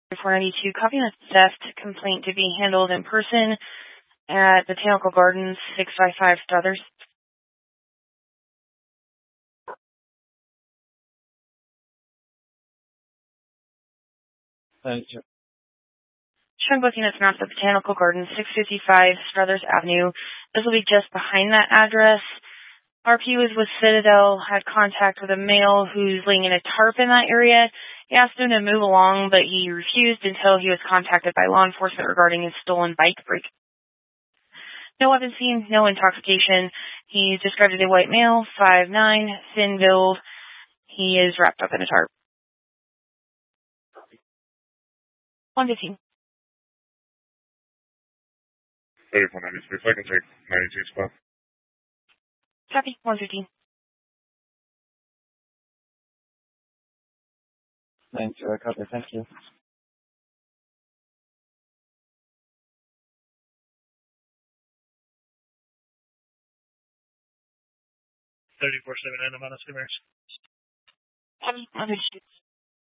492, copying a theft complaint to be handled in person at Botanical Gardens, 655 Struthers. Thank you. Showing booking that's mapped at Botanical Gardens, 655 Struthers Avenue. This will be just behind that address. RP was with Citadel, had contact with a male who's laying in a tarp in that area. He asked him to move along, but he refused until he was contacted by law enforcement regarding his stolen bike break. No weapon seen, no intoxication. He's described as a white male, 5'9", thin build. He is wrapped up in a tarp. 115. 3496, I can take 92 spot. Copy, 115. Thank you, copy, thank you. 34-7 and I'm on a Copy, 115.